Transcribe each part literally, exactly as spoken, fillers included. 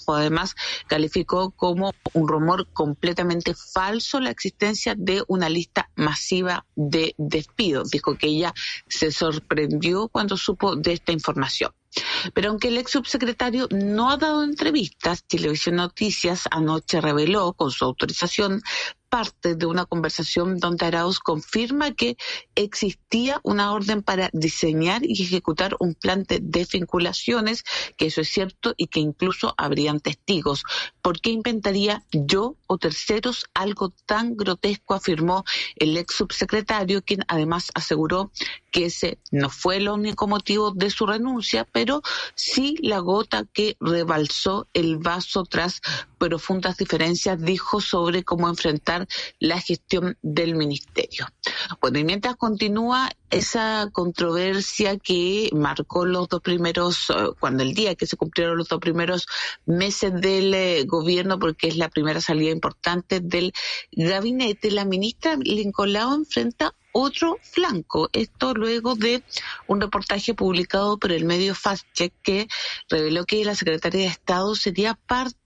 trabajo. Además, calificó como un rumor completamente falso la existencia de una lista masiva de despidos. Dijo que ella se sorprendió cuando supo de esta información. Pero aunque el ex subsecretario no ha dado entrevistas, Chilevisión Noticias anoche reveló, con su autorización, parte de una conversación donde Arauz confirma que existía una orden para diseñar y ejecutar un plan de desvinculaciones, que eso es cierto y que incluso habrían testigos. ¿Por qué inventaría yo o terceros algo tan grotesco?, afirmó el ex subsecretario, quien además aseguró que ese no fue el único motivo de su renuncia, pero sí la gota que rebalsó el vaso tras profundas diferencias, dijo, sobre cómo enfrentar la gestión del ministerio. Bueno, y mientras continúa esa controversia que marcó los dos primeros, cuando el día que se cumplieron los dos primeros meses del eh, gobierno, porque es la primera salida importante del gabinete, la ministra Lincolao enfrenta otro flanco. Esto luego de un reportaje publicado por el medio Fact Check que reveló que la secretaria de Estado sería parte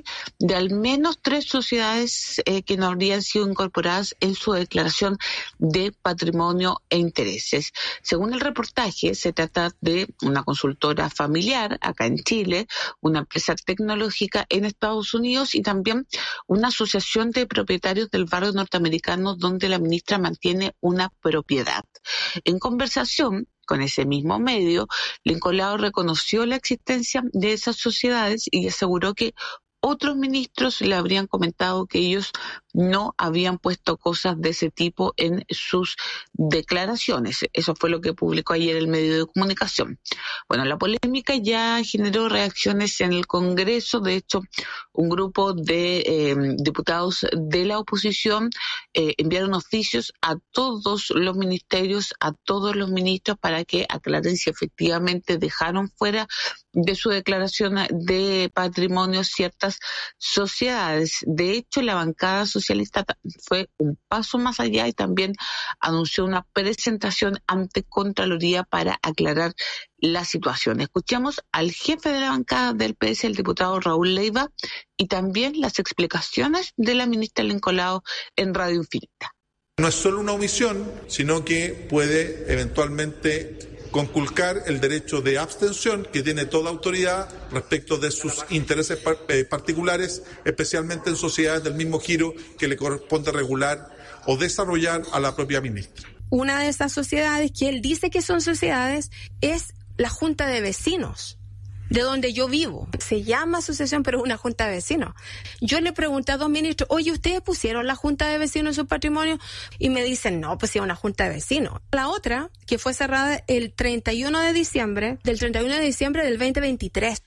de al menos tres sociedades eh, que no habrían sido incorporadas en su declaración de patrimonio e intereses. Según el reportaje, se trata de una consultora familiar acá en Chile, una empresa tecnológica en Estados Unidos y también una asociación de propietarios del barrio norteamericano donde la ministra mantiene una propiedad. En conversación con ese mismo medio, Lincolao reconoció la existencia de esas sociedades y aseguró que otros ministros le habrían comentado que ellos no habían puesto cosas de ese tipo en sus declaraciones. Eso fue lo que publicó ayer el medio de comunicación. Bueno, la polémica ya generó reacciones en el Congreso. De hecho, un grupo de eh, diputados de la oposición eh, enviaron oficios a todos los ministerios, a todos los ministros, para que aclaren si efectivamente dejaron fuera de su declaración de patrimonio ciertas sociedades. De hecho, la bancada socialista fue un paso más allá y también anunció una presentación ante Contraloría para aclarar la situación. Escuchamos al jefe de la bancada del P S, el diputado Raúl Leiva, y también las explicaciones de la ministra Lincolao en Radio Infinita. No es solo una omisión, sino que puede eventualmente conculcar el derecho de abstención que tiene toda autoridad respecto de sus intereses particulares, especialmente en sociedades del mismo giro que le corresponde regular o desarrollar a la propia ministra. Una de esas sociedades que él dice que son sociedades es la Junta de Vecinos, de donde yo vivo. Se llama asociación, pero es una junta de vecinos. Yo le pregunté a dos ministros, oye, ¿ustedes pusieron la junta de vecinos en su patrimonio? Y me dicen, no, pues sí, una junta de vecinos. La otra, que fue cerrada el treinta y uno de diciembre, del treinta y uno de diciembre del veinte veintitrés.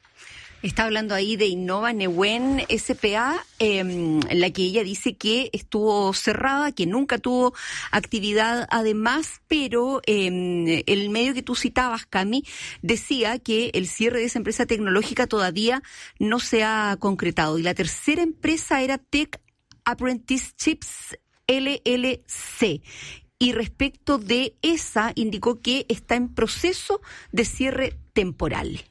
Está hablando ahí de Innova Nehuen S P A, eh, la que ella dice que estuvo cerrada, que nunca tuvo actividad además, pero eh, el medio que tú citabas, Cami, decía que el cierre de esa empresa tecnológica todavía no se ha concretado. Y la tercera empresa era Tech Apprenticeships L L C. Y respecto de esa, indicó que está en proceso de cierre temporal.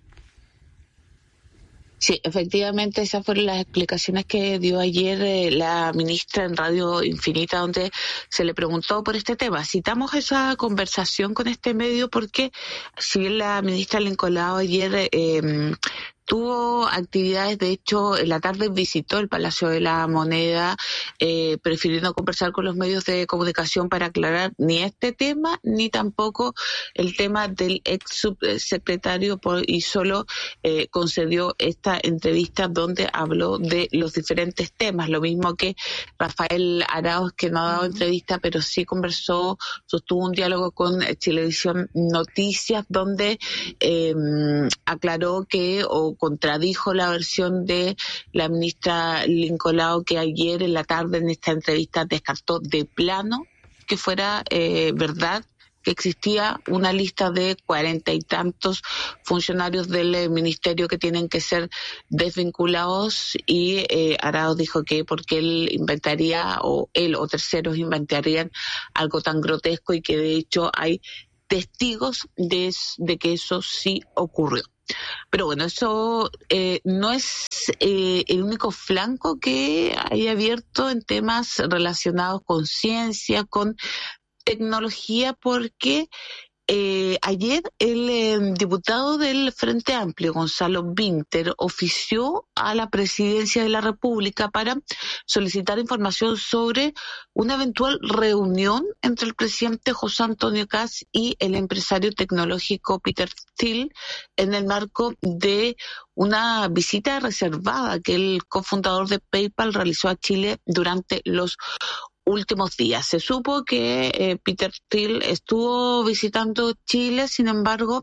Sí, efectivamente, esas fueron las explicaciones que dio ayer eh, la ministra en Radio Infinita, donde se le preguntó por este tema. Citamos esa conversación con este medio porque, si bien la ministra Lincolao ayer eh, tuvo actividades, de hecho, en la tarde visitó el Palacio de la Moneda, eh, prefiriendo conversar con los medios de comunicación para aclarar ni este tema, ni tampoco el tema del ex subsecretario, por, y solo eh, concedió esta entrevista donde habló de los diferentes temas. Lo mismo que Rafael Arauz, que no ha dado entrevista, pero sí conversó, sostuvo un diálogo con Chilevisión Noticias, donde eh, aclaró que, o contradijo la versión de la ministra Lincolao, que ayer en la tarde en esta entrevista descartó de plano que fuera eh, verdad que existía una lista de cuarenta y tantos funcionarios del eh, ministerio que tienen que ser desvinculados, y eh, Arauz dijo que porque él inventaría, o él o terceros inventarían algo tan grotesco, y que de hecho hay testigos de, de que eso sí ocurrió. Pero bueno, eso eh, no es eh, el único flanco que hay abierto en temas relacionados con ciencia, con tecnología, porque Eh, ayer el eh, diputado del Frente Amplio, Gonzalo Vinter, ofició a la Presidencia de la República para solicitar información sobre una eventual reunión entre el presidente José Antonio Kast y el empresario tecnológico Peter Thiel en el marco de una visita reservada que el cofundador de PayPal realizó a Chile durante los últimos días. Se supo que eh, Peter Thiel estuvo visitando Chile, sin embargo,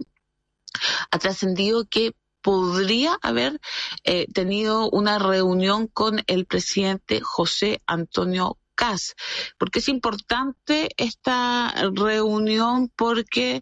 ha trascendido que podría haber eh, tenido una reunión con el presidente José Antonio Kast. Porque es importante esta reunión, porque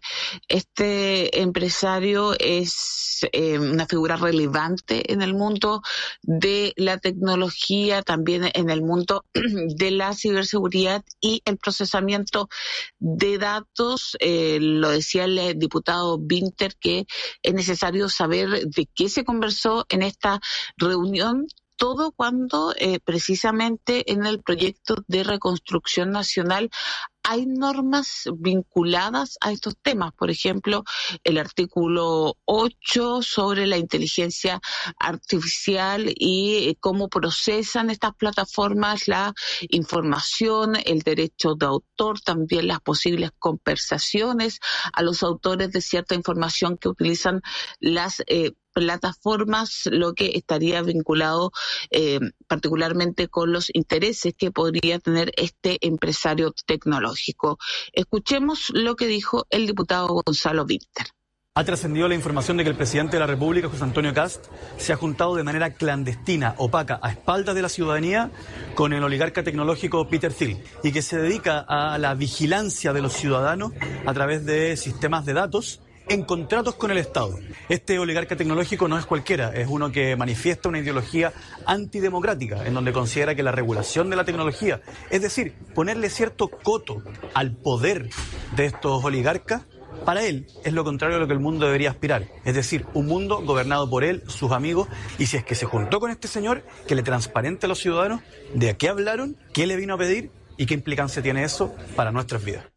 este empresario es eh, una figura relevante en el mundo de la tecnología, también en el mundo de la ciberseguridad y el procesamiento de datos. Eh, lo decía el diputado Vinter, que es necesario saber de qué se conversó en esta reunión, todo cuando eh, precisamente en el proyecto de reconstrucción nacional hay normas vinculadas a estos temas. Por ejemplo, el artículo ocho sobre la inteligencia artificial y cómo procesan estas plataformas la información, el derecho de autor, también las posibles compensaciones a los autores de cierta información que utilizan las eh, plataformas, lo que estaría vinculado eh, particularmente con los intereses que podría tener este empresario tecnológico. Escuchemos lo que dijo el diputado Gonzalo Vinter. Ha trascendido la información de que el presidente de la República, José Antonio Kast, se ha juntado de manera clandestina, opaca, a espaldas de la ciudadanía, con el oligarca tecnológico Peter Thiel, y que se dedica a la vigilancia de los ciudadanos a través de sistemas de datos en contratos con el Estado. Este oligarca tecnológico no es cualquiera, es uno que manifiesta una ideología antidemocrática, en donde considera que la regulación de la tecnología, es decir, ponerle cierto coto al poder de estos oligarcas, para él es lo contrario a lo que el mundo debería aspirar, es decir, un mundo gobernado por él, sus amigos, y si es que se juntó con este señor, que le transparente a los ciudadanos de qué hablaron, qué le vino a pedir y qué implicancia tiene eso para nuestras vidas.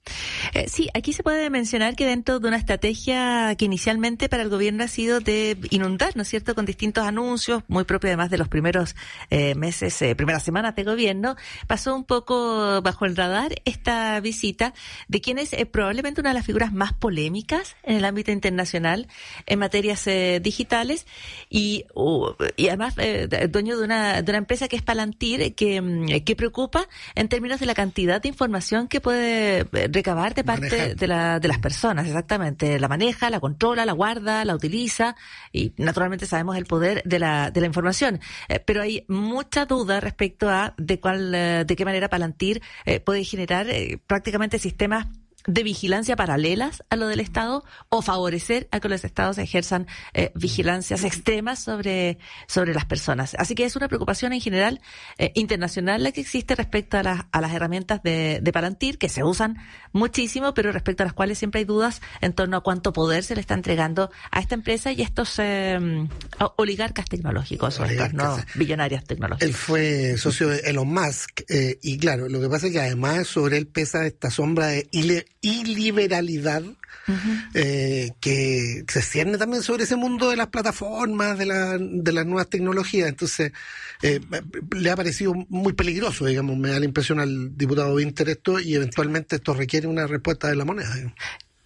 Eh, sí, aquí se puede mencionar que dentro de una estrategia que inicialmente para el gobierno ha sido de inundar, ¿no es cierto?, con distintos anuncios, muy propio además de los primeros eh, meses, eh, primeras semanas de gobierno, pasó un poco bajo el radar esta visita de quien es eh, probablemente una de las figuras más polémicas en el ámbito internacional en materias eh, digitales y, uh, y además eh, dueño de una, de una empresa que es Palantir, que, que preocupa en términos de la cantidad de información que puede recabar de parte maneja. de la de las personas, exactamente. La maneja, la controla, la guarda, la utiliza y naturalmente sabemos el poder de la de la información. Eh, pero hay mucha duda respecto a de cuál eh, de qué manera Palantir eh, puede generar eh, prácticamente sistemas de vigilancia paralelas a lo del Estado o favorecer a que los Estados ejerzan eh, vigilancias extremas sobre sobre las personas. Así que es una preocupación en general eh, internacional la que existe respecto a, la, a las herramientas de, de Palantir, que se usan muchísimo, pero respecto a las cuales siempre hay dudas en torno a cuánto poder se le está entregando a esta empresa y a estos eh, oligarcas tecnológicos, o estos no billonarios tecnológicos. Él fue socio de Elon Musk eh, y claro, lo que pasa es que además sobre él pesa esta sombra de ile- iliberalidad uh-huh. eh, que se cierne también sobre ese mundo de las plataformas, de, la, de las nuevas tecnologías. Entonces eh, le ha parecido muy peligroso, digamos, me da la impresión al diputado Vinter esto, y eventualmente esto requiere una respuesta de la moneda, digamos.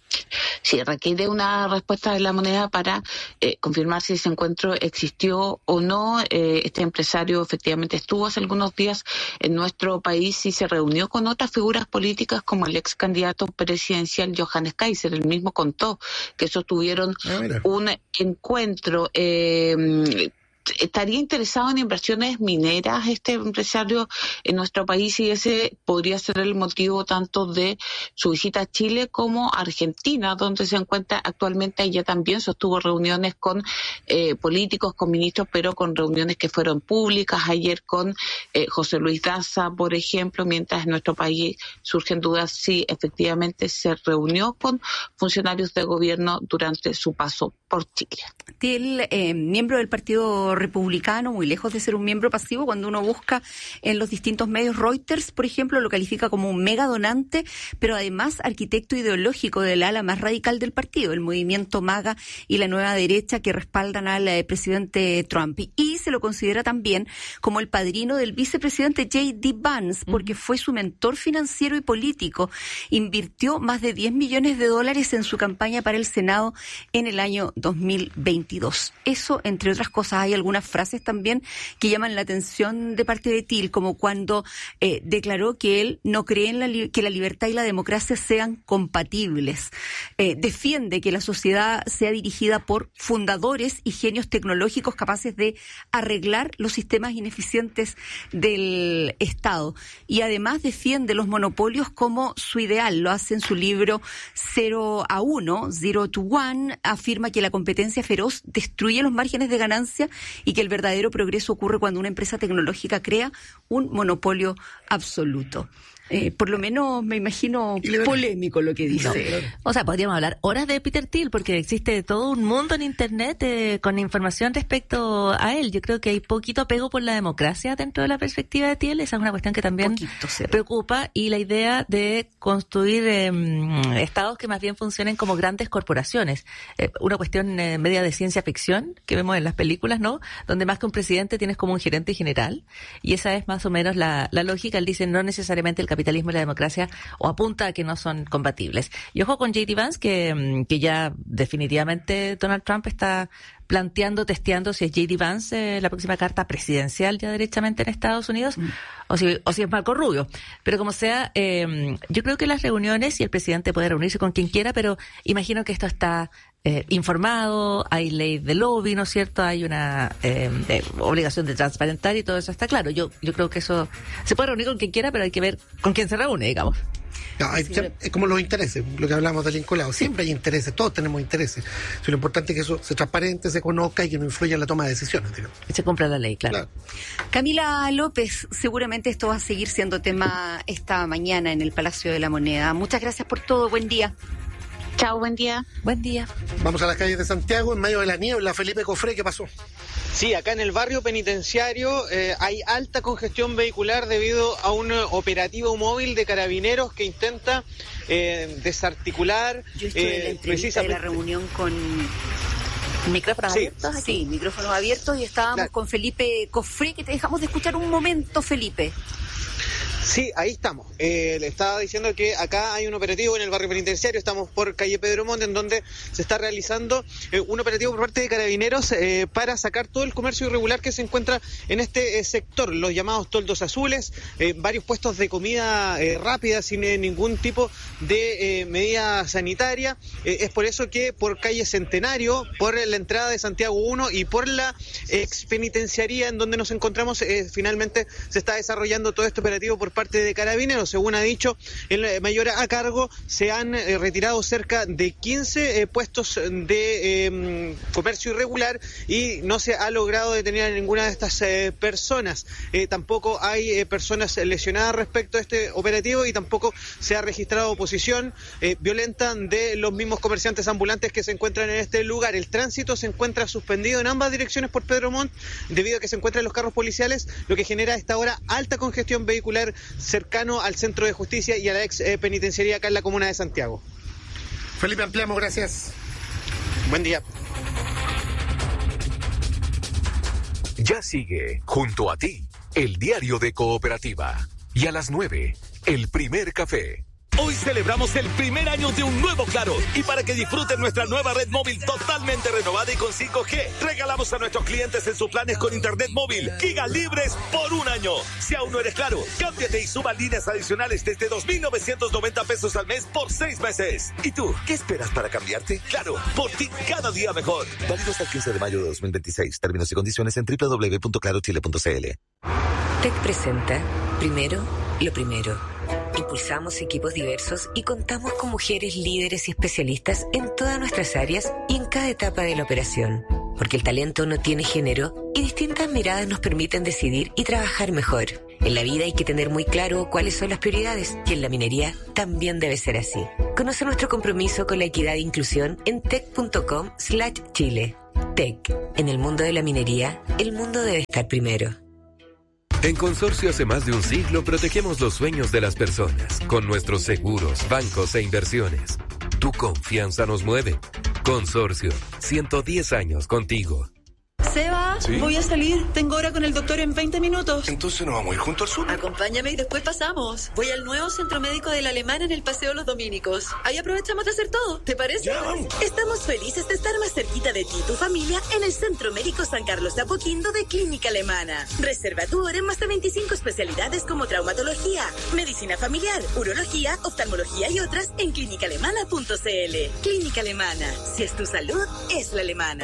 Sí, requiere una respuesta de la moneda para eh, confirmar si ese encuentro existió o no. Eh, este empresario efectivamente estuvo hace algunos días en nuestro país y se reunió con otras figuras políticas como el ex candidato presidencial Johannes Kaiser. Él mismo contó que sostuvieron ah, un encuentro. Eh, ¿Estaría interesado en inversiones mineras este empresario en nuestro país? Y ese podría ser el motivo tanto de su visita a Chile como a Argentina, donde se encuentra actualmente. Ella también sostuvo reuniones con eh, políticos, con ministros, pero con reuniones que fueron públicas. Ayer con eh, José Luis Daza, por ejemplo, mientras en nuestro país surgen dudas si efectivamente se reunió con funcionarios de gobierno durante su paso por Chile. Thiel, eh, miembro del Partido Republicano, muy lejos de ser un miembro pasivo, cuando uno busca en los distintos medios, Reuters, por ejemplo, lo califica como un mega donante, pero además arquitecto ideológico del ala más radical del partido, el movimiento MAGA y la nueva derecha que respaldan al eh, presidente Trump. Y, y se lo considera también como el padrino del vicepresidente J D Vance, porque fue su mentor financiero y político. Invirtió más de diez millones de dólares en su campaña para el Senado en el año dos mil veintidós. Eso, entre otras cosas, hay algunas frases también que llaman la atención de parte de Thiel, como cuando eh, declaró que él no cree en la li- que la libertad y la democracia sean compatibles. Eh, defiende que la sociedad sea dirigida por fundadores y genios tecnológicos capaces de arreglar los sistemas ineficientes del Estado. Y además defiende los monopolios como su ideal. Lo hace en su libro Cero a Uno, Zero to One. Afirma que la competencia feroz destruye los márgenes de ganancia y que el verdadero progreso ocurre cuando una empresa tecnológica crea un monopolio absoluto. Eh, por lo menos me imagino polémico lo que dice. No, claro. O sea, podríamos hablar horas de Peter Thiel porque existe todo un mundo en Internet eh, con información respecto a él. Yo creo que hay poquito apego por la democracia dentro de la perspectiva de Thiel. Esa es una cuestión que también preocupa. Y la idea de construir eh, estados que más bien funcionen como grandes corporaciones. Eh, una cuestión eh, media de ciencia ficción que vemos en las películas, ¿no? Donde más que un presidente tienes como un gerente general. Y esa es más o menos la, la lógica. Él dice no necesariamente el capitalismo y la democracia, o apunta a que no son compatibles. Y ojo con J D Vance, que, que ya definitivamente Donald Trump está planteando, testeando si es J D Vance eh, la próxima carta presidencial ya derechamente en Estados Unidos, mm. o, si, o si es Marco Rubio. Pero como sea, eh, yo creo que las reuniones, y el presidente puede reunirse con quien quiera, pero imagino que esto está eh, informado, hay ley de lobby, ¿no es cierto? Hay una eh, eh, obligación de transparentar y todo eso está claro. Yo, yo creo que eso se puede reunir con quien quiera, pero hay que ver con quién se reúne, digamos. No, hay, es como los intereses, lo que hablamos del vinculado. Siempre hay intereses, todos tenemos intereses. Lo importante es que eso se transparente, se conozca y que no influya en la toma de decisiones. Digamos. Y se cumpla la ley, claro. claro. Camila López, seguramente esto va a seguir siendo tema esta mañana en el Palacio de la Moneda. Muchas gracias por todo, buen día. Chao, buen día. Buen día. Vamos a las calles de Santiago, en medio de la niebla. Felipe Cofré, ¿qué pasó? Sí, acá en el barrio penitenciario eh, hay alta congestión vehicular debido a un operativo móvil de carabineros que intenta eh, desarticular. Yo estoy eh, en la entrevista de la reunión con micrófonos sí. abiertos. Aquí. Sí, micrófonos abiertos y estábamos claro. con Felipe Cofré, que te dejamos de escuchar un momento, Felipe. Sí, ahí estamos. Eh, le estaba diciendo que acá hay un operativo en el barrio penitenciario, estamos por calle Pedro Montt, en donde se está realizando eh, un operativo por parte de carabineros eh, para sacar todo el comercio irregular que se encuentra en este eh, sector, los llamados toldos azules, eh, varios puestos de comida eh, rápida sin eh, ningún tipo de eh, medida sanitaria. Eh, es por eso que por calle Centenario, por la entrada de Santiago uno y por la ex penitenciaría en donde nos encontramos, eh, finalmente se está desarrollando todo este operativo por parte de carabineros. Según ha dicho el mayor a cargo, se han eh, retirado cerca de quince eh, puestos de eh, comercio irregular y no se ha logrado detener a ninguna de estas eh, personas. Eh, tampoco hay eh, personas lesionadas respecto a este operativo y tampoco se ha registrado oposición eh, violenta de los mismos comerciantes ambulantes que se encuentran en este lugar. El tránsito se encuentra suspendido en ambas direcciones por Pedro Montt debido a que se encuentran los carros policiales, lo que genera a esta hora alta congestión vehicular cercano al Centro de Justicia y a la ex eh, penitenciaría acá en la comuna de Santiago. Felipe, ampliamos, gracias. Buen día. Ya sigue junto a ti el diario de Cooperativa. Y a las nueve, el primer café. Hoy celebramos el primer año de un nuevo Claro y para que disfruten nuestra nueva red móvil totalmente renovada y con cinco G, regalamos a nuestros clientes en sus planes con internet móvil gigas libres por un año. Si aún no eres Claro, cámbiate y suba líneas adicionales desde dos mil novecientos noventa pesos al mes por seis meses. ¿Y tú, qué esperas para cambiarte? Claro, por ti cada día mejor. Válido hasta el quince de mayo de dos mil veintiséis. Términos y condiciones en doble u doble u doble u punto claro chile punto c l. T E C presenta Primero, lo primero. Impulsamos equipos diversos y contamos con mujeres líderes y especialistas en todas nuestras áreas y en cada etapa de la operación. Porque el talento no tiene género y distintas miradas nos permiten decidir y trabajar mejor. En la vida hay que tener muy claro cuáles son las prioridades y en la minería también debe ser así. Conoce nuestro compromiso con la equidad e inclusión en tec punto com slash chile. T E C. En el mundo de la minería, el mundo debe estar primero. En Consorcio hace más de un siglo protegemos los sueños de las personas con nuestros seguros, bancos e inversiones. Tu confianza nos mueve. Consorcio, ciento diez años contigo. Seba, ¿sí? Voy a salir. Tengo hora con el doctor en veinte minutos. Entonces nos vamos a ir junto al sur. Acompáñame y después pasamos. Voy al nuevo centro médico del Alemán en el Paseo Los Dominicos. Ahí aprovechamos de hacer todo. ¿Te parece? Ya, vamos. Estamos felices de estar más cerquita de ti y tu familia en el Centro Médico San Carlos de Apoquindo de Clínica Alemana. Reserva tu hora en más de veinticinco especialidades como traumatología, medicina familiar, urología, oftalmología y otras en clínica alemana punto c l. Clínica Alemana. Si es tu salud, es la alemana.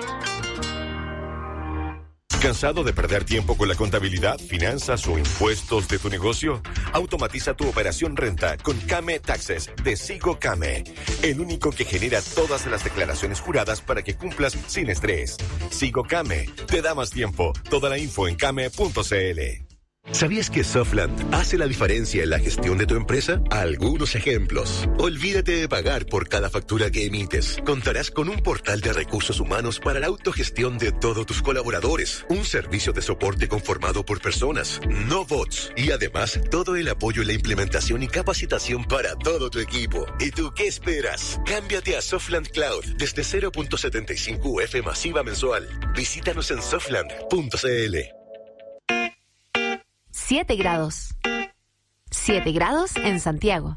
¿Cansado de perder tiempo con la contabilidad, finanzas o impuestos de tu negocio? Automatiza tu operación renta con Came Taxes de Sigo Came, el único que genera todas las declaraciones juradas para que cumplas sin estrés. Sigo Came te da más tiempo. Toda la info en came punto c l. ¿Sabías que Softland hace la diferencia en la gestión de tu empresa? Algunos ejemplos. Olvídate de pagar por cada factura que emites. Contarás con un portal de recursos humanos para la autogestión de todos tus colaboradores. Un servicio de soporte conformado por personas, no bots. Y además, todo el apoyo en la implementación y capacitación para todo tu equipo. ¿Y tú qué esperas? Cámbiate a Softland Cloud desde cero punto setenta y cinco U F masiva mensual. Visítanos en softland punto c l. siete grados. siete grados en Santiago.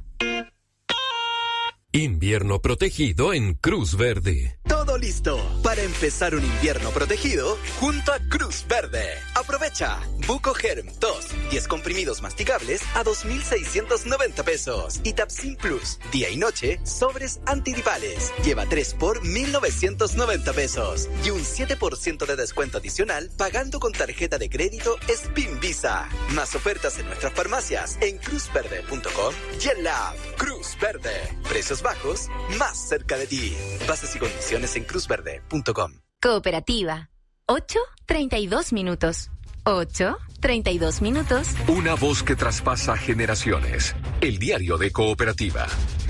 Invierno protegido en Cruz Verde. Todo listo para empezar un invierno protegido junto a Cruz Verde. Aprovecha Bucogerm dos, diez comprimidos masticables a dos mil seiscientos noventa pesos. Y Tapsin Plus, día y noche, sobres antigripales. Lleva tres por mil novecientos noventa pesos. Y un siete por ciento de descuento adicional pagando con tarjeta de crédito Spin Visa. Más ofertas en nuestras farmacias en cruz verde punto com y en la app Cruz Verde. Precios bajos, más cerca de ti. Bases y condiciones en cruz verde punto com. Cooperativa. ocho treinta y dos minutos. ocho treinta y dos minutos. Una voz que traspasa generaciones. El diario de Cooperativa.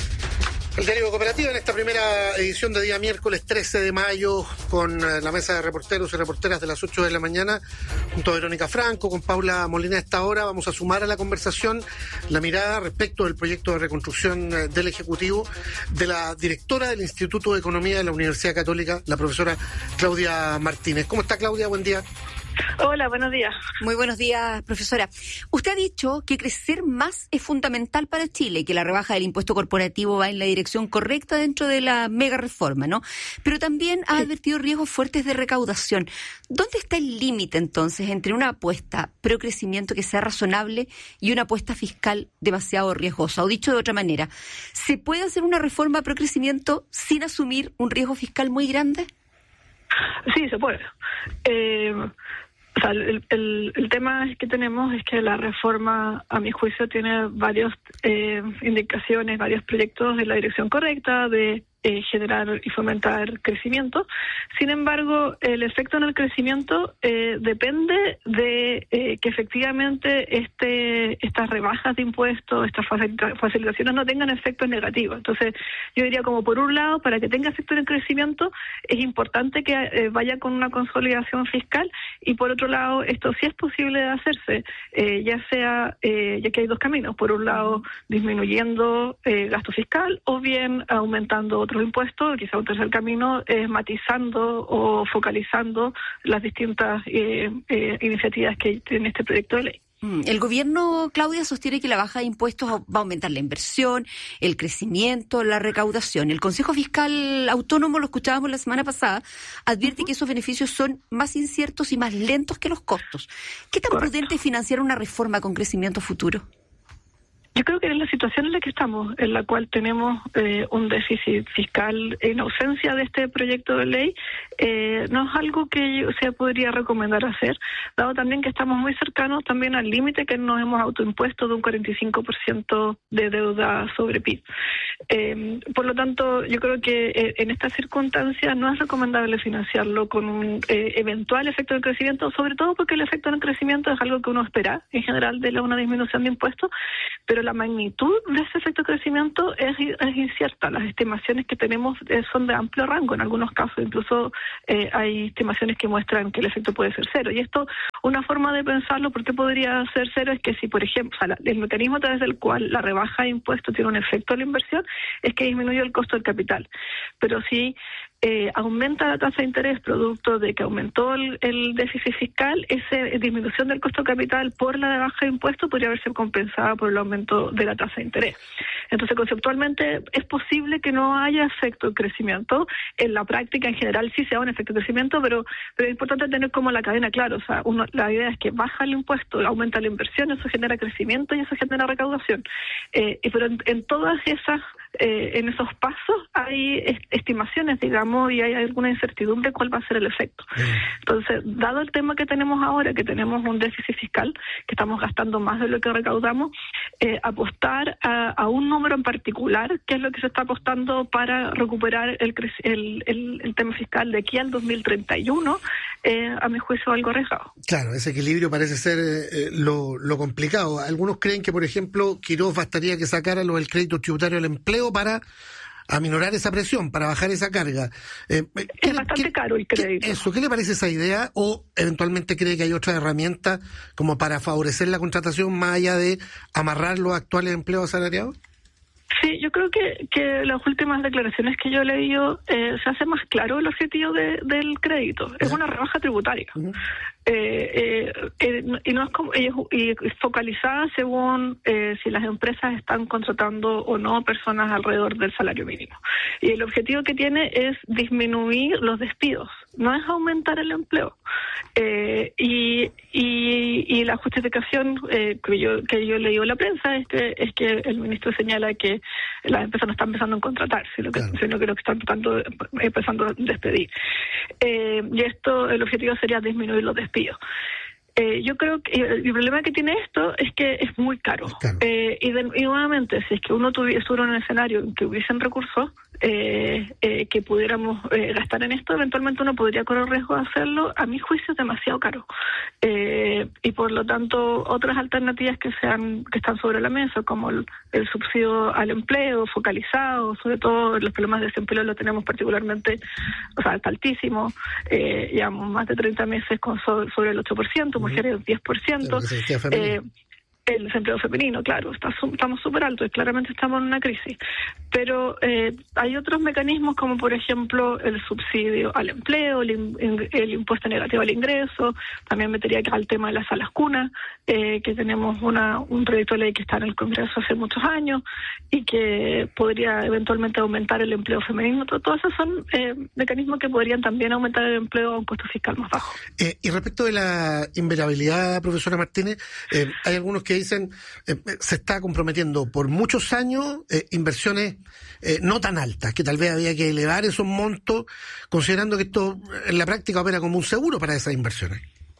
El diario de Cooperativa en esta primera edición de día miércoles trece de mayo con la mesa de reporteros y reporteras de las ocho de la mañana junto a Verónica Franco, con Paula Molina. A esta hora vamos a sumar a la conversación la mirada respecto del proyecto de reconstrucción del Ejecutivo de la directora del Instituto de Economía de la Universidad Católica, la profesora Claudia Martínez. ¿Cómo está, Claudia? Buen día. Hola, buenos días. Muy buenos días, profesora. Usted ha dicho que crecer más es fundamental para Chile y que la rebaja del impuesto corporativo va en la dirección correcta dentro de la mega reforma, ¿no? Pero también ha advertido riesgos fuertes de recaudación. ¿Dónde está el límite, entonces, entre una apuesta pro crecimiento que sea razonable y una apuesta fiscal demasiado riesgosa? O dicho de otra manera, ¿se puede hacer una reforma pro crecimiento sin asumir un riesgo fiscal muy grande? Sí, se puede. Eh... O sea, el, el, el tema que tenemos es que la reforma, a mi juicio, tiene varias eh, indicaciones, varios proyectos de la dirección correcta, de eh, generar y fomentar crecimiento. Sin embargo, el efecto en el crecimiento eh, depende de eh, que efectivamente este estas rebajas de impuestos, estas facilitaciones no tengan efectos negativos. Entonces, yo diría como por un lado, para que tenga efecto en el crecimiento, es importante que eh, vaya con una consolidación fiscal, y por otro lado, esto sí es posible de hacerse, eh, ya sea, eh, ya que hay dos caminos, por un lado, disminuyendo eh, gasto fiscal o bien aumentando otros impuestos. Quizá un tercer camino es matizando o focalizando las distintas eh, eh, iniciativas que tiene este proyecto de ley. El gobierno, Claudia, sostiene que la baja de impuestos va a aumentar la inversión, el crecimiento, la recaudación. El Consejo Fiscal Autónomo, lo escuchábamos la semana pasada, advierte uh-huh. que esos beneficios son más inciertos y más lentos que los costos. ¿Qué tan Correcto. prudente es financiar una reforma con crecimiento futuro? Yo creo que en la situación en la que estamos, en la cual tenemos eh, un déficit fiscal en ausencia de este proyecto de ley, eh, no es algo que se podría recomendar hacer, dado también que estamos muy cercanos también al límite que nos hemos autoimpuesto de un cuarenta y cinco por ciento de deuda sobre P I B. Eh, por lo tanto, yo creo que eh, en estas circunstancias no es recomendable financiarlo con un eh, eventual efecto de crecimiento, sobre todo porque el efecto del crecimiento es algo que uno espera en general de la, una disminución de impuestos, pero la magnitud de ese efecto de crecimiento es, es incierta. Las estimaciones que tenemos eh, son de amplio rango. En algunos casos incluso eh, hay estimaciones que muestran que el efecto puede ser cero. Y esto, una forma de pensarlo, ¿por qué podría ser cero? Es que si, por ejemplo, o sea, la, el mecanismo a través del cual la rebaja de impuestos tiene un efecto en la inversión es que disminuye el costo del capital. Pero si eh, aumenta la tasa de interés producto de que aumentó el, el déficit fiscal, esa disminución del costo de capital por la rebaja de impuestos podría haberse compensada por el aumento de la tasa de interés. Entonces, conceptualmente, es posible que no haya efecto de crecimiento. En la práctica, en general, sí se da un efecto de crecimiento, pero, pero es importante tener como la cadena clara. O sea, uno, la idea es que baja el impuesto, aumenta la inversión, eso genera crecimiento y eso genera recaudación. Eh, pero en, en todas esas, eh, en esos pasos hay est- estimaciones, digamos, y hay alguna incertidumbre cuál va a ser el efecto. Entonces, dado el tema que tenemos ahora, que tenemos un déficit fiscal, que estamos gastando más de lo que recaudamos, eh, apostar a, a un número en particular, que es lo que se está apostando para recuperar el, el, el, el tema fiscal de aquí al dos mil treinta y uno, eh, a mi juicio algo arriesgado. Claro, ese equilibrio parece ser eh, lo, lo complicado. Algunos creen que, por ejemplo, Quiroz bastaría que sacara lo del crédito tributario al empleo para aminorar esa presión, para bajar esa carga. Eh, es bastante ¿qué, caro el crédito. ¿qué, eso, ¿Qué le parece esa idea? ¿O eventualmente cree que hay otra herramienta como para favorecer la contratación más allá de amarrar los actuales empleos asalariados? Sí, yo creo que, que las últimas declaraciones que yo he leído eh, se hace más claro el objetivo de, del crédito. Es una rebaja tributaria. Uh-huh. Eh, eh, eh, y no es como, y, y focalizada según eh, si las empresas están contratando o no personas alrededor del salario mínimo. Y el objetivo que tiene es disminuir los despidos, no es aumentar el empleo. Eh, y, y, y la justificación eh, que yo que yo he leído en la prensa es que es que el ministro señala que las empresas no están empezando a contratar, sino que, claro. sino que lo que están tratando, empezando a despedir. Eh, y esto, el objetivo sería disminuir los despidos. Eh, yo creo que el problema que tiene esto es que es muy caro. Claro. Eh, y, de, y nuevamente, si es que uno tuviera en un escenario en que hubiesen recursos eh, eh, que pudiéramos eh, gastar en esto, eventualmente uno podría correr riesgo de hacerlo. A mi juicio es demasiado caro. Eh, y por lo tanto, otras alternativas que sean que están sobre la mesa, como el, el subsidio al empleo focalizado, sobre todo los problemas de desempleo lo tenemos particularmente, o sea, está altísimo. Eh, llevamos más de treinta meses con sobre, sobre el ocho por ciento, mujeres diez por ciento. Eh, el desempleo femenino, claro, está, estamos súper altos y claramente estamos en una crisis. Pero eh, hay otros mecanismos como, por ejemplo, el subsidio al empleo, el, el impuesto negativo al ingreso. También metería acá el tema de las salas cunas, eh, que tenemos una un proyecto de ley que está en el Congreso hace muchos años y que podría eventualmente aumentar el empleo femenino. Todos esos son eh, mecanismos que podrían también aumentar el empleo a un costo fiscal más bajo. Eh, y respecto de la invariabilidad, profesora Martínez, eh, hay algunos que dicen eh, se está comprometiendo por muchos años eh, inversiones eh, no tan altas, que tal vez había que elevar esos montos, considerando que esto en la práctica opera como un seguro para esas inversiones.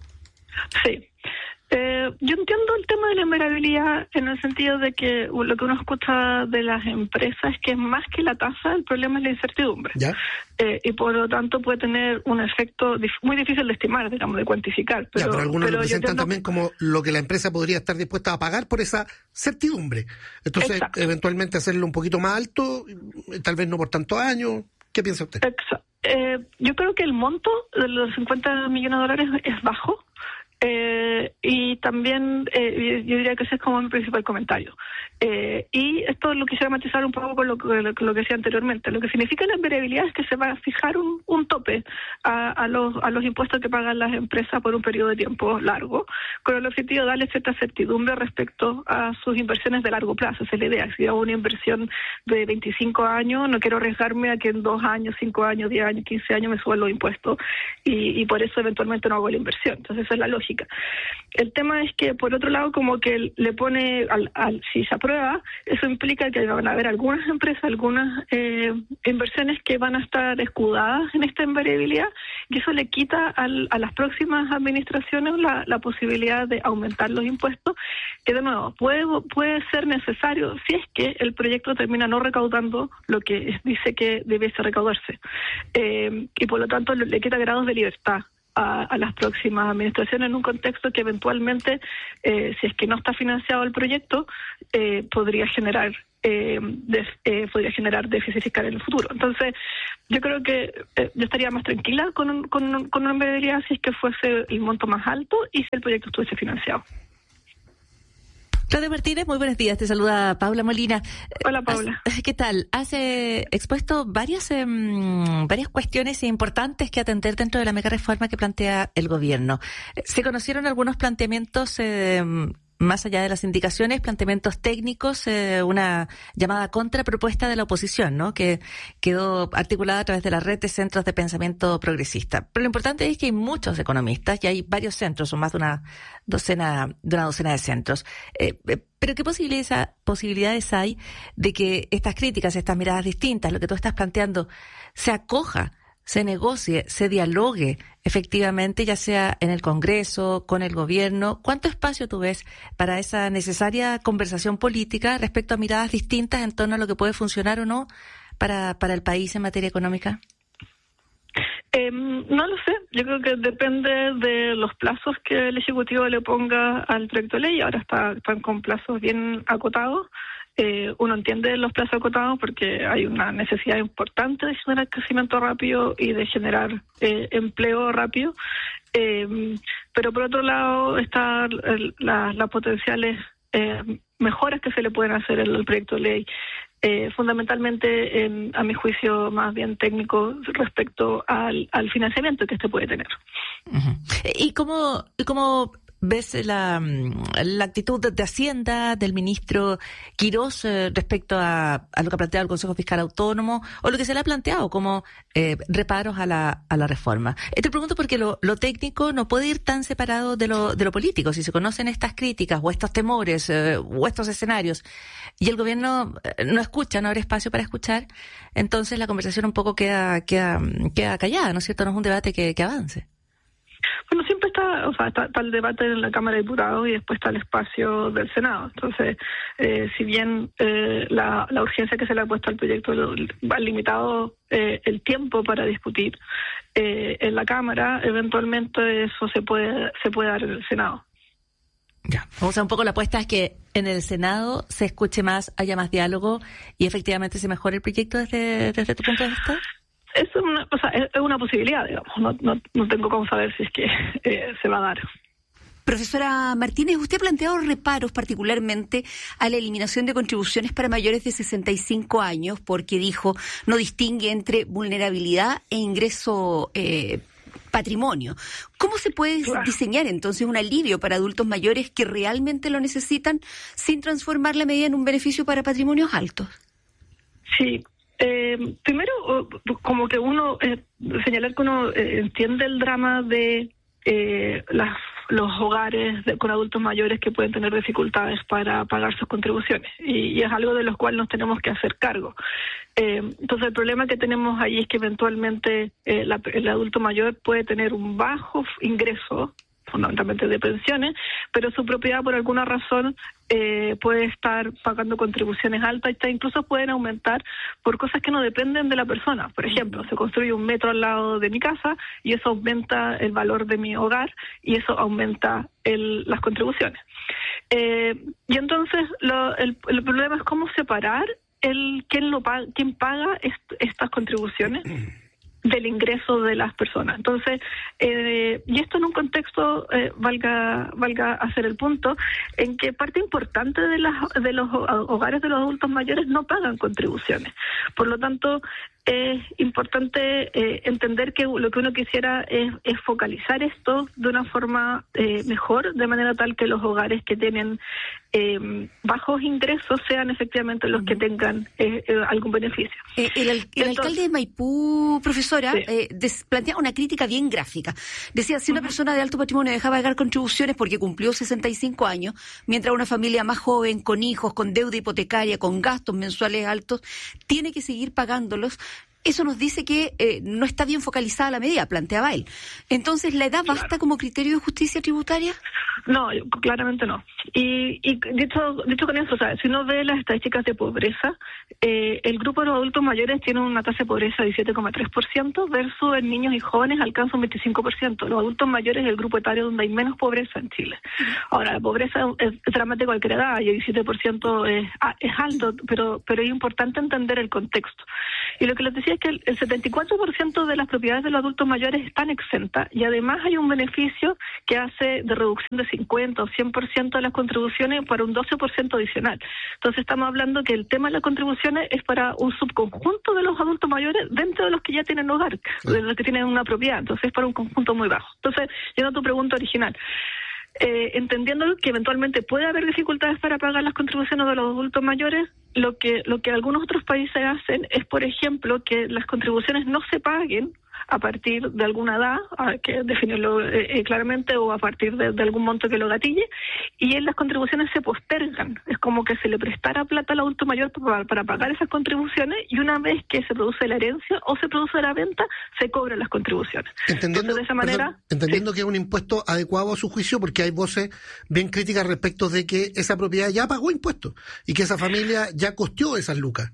Sí. Eh, yo entiendo el tema de la invariabilidad en el sentido de que lo que uno escucha de las empresas es que más que la tasa, el problema es la incertidumbre. ¿Ya? Eh, y por lo tanto puede tener un efecto dif- muy difícil de estimar, digamos, de cuantificar. Pero, ya, pero algunos pero lo presentan entiendo... también como lo que la empresa podría estar dispuesta a pagar por esa certidumbre. Entonces, exacto, eventualmente hacerlo un poquito más alto, tal vez no por tantos años. ¿Qué piensa usted? Exacto. Eh, yo creo que el monto de los cincuenta millones de dólares es bajo. Eh, y también eh, yo diría que ese es como mi principal comentario. Eh, y esto lo quisiera matizar un poco con lo, con lo, con lo que decía anteriormente. Lo que significa la invariabilidad es que se va a fijar un, un tope a, a, los, a los impuestos que pagan las empresas por un periodo de tiempo largo, con el objetivo de darle cierta certidumbre respecto a sus inversiones de largo plazo. Esa es la idea. Si hago una inversión de veinticinco años, no quiero arriesgarme a que en dos años, cinco años, diez años, quince años me suban los impuestos y, y por eso eventualmente no hago la inversión. Entonces esa es la lógica. El tema es que, por otro lado, como que le pone, al, al, si se aprueba, eso implica que van a haber algunas empresas, algunas eh, inversiones que van a estar escudadas en esta invariabilidad, y eso le quita al, a las próximas administraciones la, la posibilidad de aumentar los impuestos, que de nuevo puede, puede ser necesario si es que el proyecto termina no recaudando lo que dice que debiese recaudarse. Eh, y por lo tanto le quita grados de libertad a, a las próximas administraciones en un contexto que eventualmente, eh, si es que no está financiado el proyecto, eh, podría generar eh, des, eh, podría generar déficit fiscal en el futuro. Entonces, yo creo que eh, yo estaría más tranquila con, un, con, un, con una medidas si es que fuese el monto más alto y si el proyecto estuviese financiado. Claudia Martínez, muy buenos días. Te saluda Paula Molina. Hola, Paula. ¿Qué tal? Has eh, expuesto varias eh, varias cuestiones importantes que atender dentro de la mega reforma que plantea el gobierno. Se conocieron algunos planteamientos eh, más allá de las indicaciones, planteamientos técnicos, eh, una llamada contrapropuesta de la oposición, ¿no? Que quedó articulada a través de la red de centros de pensamiento progresista. Pero lo importante es que hay muchos economistas y hay varios centros, o más de una docena, de una docena de centros. Eh, eh, pero ¿qué posibilidades, posibilidades hay de que estas críticas, estas miradas distintas, lo que tú estás planteando, se acoja, se negocie, se dialogue efectivamente, ya sea en el Congreso, con el gobierno? ¿Cuánto espacio tú ves para esa necesaria conversación política respecto a miradas distintas en torno a lo que puede funcionar o no para, para el país en materia económica? Eh, no lo sé, yo creo que depende de los plazos que el Ejecutivo le ponga al proyecto de ley. Ahora está, están con plazos bien acotados. Eh, uno entiende los plazos acotados porque hay una necesidad importante de generar crecimiento rápido y de generar eh, empleo rápido, eh, pero por otro lado están las la potenciales eh, mejoras que se le pueden hacer en el proyecto de ley, eh, fundamentalmente, en, a mi juicio, más bien técnico respecto al, al financiamiento que este puede tener. Uh-huh. ¿Y cómo, cómo ves la, la actitud de, de Hacienda, del ministro Quirós, eh, respecto a, a lo que ha planteado el Consejo Fiscal Autónomo o lo que se le ha planteado como eh, reparos a la, a la reforma? Eh, te pregunto porque lo, lo técnico no puede ir tan separado de lo, de lo político. Si se conocen estas críticas o estos temores eh, o estos escenarios y el gobierno eh, no escucha, no abre espacio para escuchar, entonces la conversación un poco queda, queda, queda callada, ¿no es cierto? No es un debate que, que avance. Bueno, siempre está, o sea, está, está el debate en la Cámara de Diputados y después está el espacio del Senado. Entonces, eh, si bien eh, la, la urgencia que se le ha puesto al proyecto ha limitado eh, el tiempo para discutir eh, en la Cámara, eventualmente eso se puede se puede dar en el Senado. Ya, o sea, un poco la apuesta es que en el Senado se escuche más, haya más diálogo y efectivamente se mejore el proyecto desde, desde tu punto de vista. Es una, o sea, es una posibilidad, digamos. No, no, no tengo cómo saber si es que eh, se va a dar. Profesora Martínez, usted ha planteado reparos particularmente a la eliminación de contribuciones para mayores de sesenta y cinco años porque dijo no distingue entre vulnerabilidad e ingreso eh, patrimonio. ¿Cómo se puede claro. diseñar entonces un alivio para adultos mayores que realmente lo necesitan sin transformar la medida en un beneficio para patrimonios altos? Sí. Eh, primero, como que uno, eh, señalar que uno eh, entiende el drama de eh, las, los hogares de, con adultos mayores que pueden tener dificultades para pagar sus contribuciones y, y es algo de lo cual nos tenemos que hacer cargo. Eh, entonces el problema que tenemos ahí es que eventualmente eh, la, el adulto mayor puede tener un bajo ingreso, fundamentalmente de pensiones, pero su propiedad por alguna razón eh, puede estar pagando contribuciones altas y incluso pueden aumentar por cosas que no dependen de la persona. Por ejemplo, se construye un metro al lado de mi casa y eso aumenta el valor de mi hogar y eso aumenta el, las contribuciones. Eh, y entonces lo, el, el problema es cómo separar el quién lo paga, quién paga est, estas contribuciones del ingreso de las personas. Entonces, eh, y esto en un contexto, eh, valga valga hacer el punto, en que parte importante de, las, de los hogares de los adultos mayores no pagan contribuciones. Por lo tanto, es importante eh, entender que lo que uno quisiera es, es focalizar esto de una forma eh, mejor, de manera tal que los hogares que tienen eh, bajos ingresos sean efectivamente los que tengan eh, eh, algún beneficio. Eh, el, el Entonces, alcalde de Maipú, profesora, sí. eh, des, plantea una crítica bien gráfica. Decía, si una uh-huh. persona de alto patrimonio deja de pagar contribuciones porque cumplió sesenta y cinco años, mientras una familia más joven, con hijos, con deuda hipotecaria, con gastos mensuales altos, tiene que seguir pagándolos. Eso nos dice que eh, no está bien focalizada la medida, planteaba él. Entonces, ¿la edad basta como criterio de justicia tributaria? No, claramente no. Y, y dicho, dicho con eso, o sea, si uno ve las estadísticas de pobreza, eh, el grupo de los adultos mayores tiene una tasa de pobreza de diecisiete coma tres por ciento versus en niños y jóvenes alcanza un veinticinco por ciento. Los adultos mayores es el grupo etario donde hay menos pobreza en Chile. Ahora, la pobreza es, es dramática de cualquier edad y el diecisiete por ciento es, es alto, pero, pero es importante entender el contexto. Y lo que les decía es que el, el setenta y cuatro por ciento de las propiedades de los adultos mayores están exentas y además hay un beneficio que hace de reducción de cincuenta o cien por ciento de las contribuciones para un doce por ciento adicional. Entonces estamos hablando que el tema de las contribuciones es para un subconjunto de los adultos mayores dentro de los que ya tienen hogar, de los que tienen una propiedad. Entonces es para un conjunto muy bajo. Entonces, yendo a tu pregunta original, eh, entendiendo que eventualmente puede haber dificultades para pagar las contribuciones de los adultos mayores, lo que, lo que algunos otros países hacen es, por ejemplo, que las contribuciones no se paguen a partir de alguna edad, hay que definirlo eh, claramente, o a partir de, de algún monto que lo gatille, y en las contribuciones se postergan. Es como que se le prestara plata al adulto mayor para, para pagar esas contribuciones, y una vez que se produce la herencia o se produce la venta, se cobran las contribuciones. Entendiendo, Entonces, de esa manera, perdón, entendiendo sí. que es un impuesto adecuado a su juicio, porque hay voces bien críticas respecto de que esa propiedad ya pagó impuestos y que esa familia ya costeó esas lucas.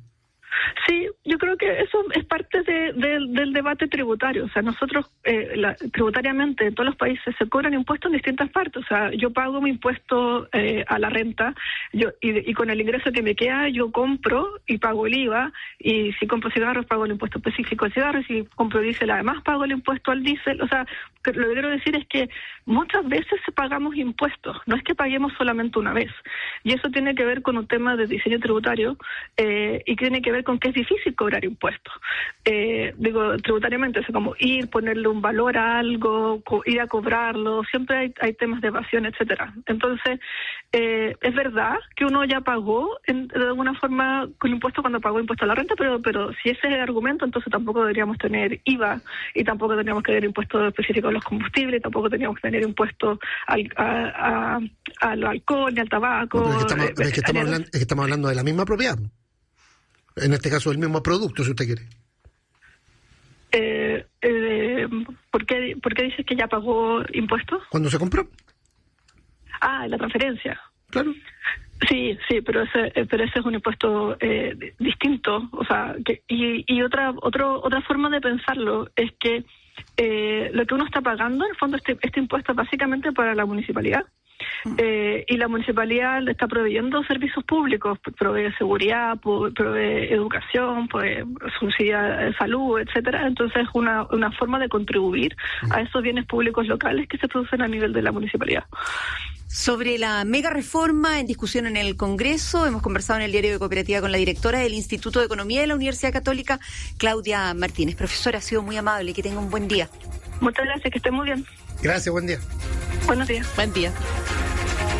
Sí, yo creo que eso es parte de, de, del debate tributario. O sea, nosotros eh, la, tributariamente en todos los países se cobran impuestos en distintas partes. O sea, yo pago mi impuesto eh, a la renta yo y, y con el ingreso que me queda yo compro y pago el I V A, y si compro cigarros pago el impuesto específico al cigarro, y si compro diésel además pago el impuesto al diésel. O sea, lo que quiero decir es que muchas veces pagamos impuestos, no es que paguemos solamente una vez. Y eso tiene que ver con un tema de diseño tributario eh, y que tiene que ver con que es difícil cobrar impuestos. Eh, digo, tributariamente, es como ir, ponerle un valor a algo, co- ir a cobrarlo, siempre hay, hay temas de evasión, etcétera. Entonces, eh, es verdad que uno ya pagó en, de alguna forma con impuesto cuando pagó impuesto a la renta, pero pero si ese es el argumento, entonces tampoco deberíamos tener I V A, y tampoco tendríamos que tener impuestos específicos a los combustibles, y tampoco tendríamos que tener impuestos al, a, a, al alcohol, ni al tabaco. No, pero es que estamos, eh, es que estamos hablando, es que estamos hablando de la misma propiedad. En este caso, el mismo producto, si usted quiere. Eh, eh, ¿por qué, ¿Por qué dices que ya pagó impuestos? ¿Cuándo se compró? Ah, la transferencia. Claro. Sí, sí, pero ese, eh, pero ese es un impuesto eh, distinto. O sea, que, y, y otra, otro, otra forma de pensarlo es que eh, lo que uno está pagando, en el fondo, este, este impuesto es básicamente para la municipalidad. Eh, y la municipalidad le está proveyendo servicios públicos, provee seguridad, provee educación, provee subsidia salud, etcétera. Entonces es una, una forma de contribuir a esos bienes públicos locales que se producen a nivel de la municipalidad. Sobre la mega reforma en discusión en el Congreso, hemos conversado en el Diario de Cooperativa con la directora del Instituto de Economía de la Universidad Católica, Claudia Martínez. Profesora, ha sido muy amable, que tenga un buen día. Muchas gracias, que esté muy bien. Gracias, buen día. Buenos días. Buen día.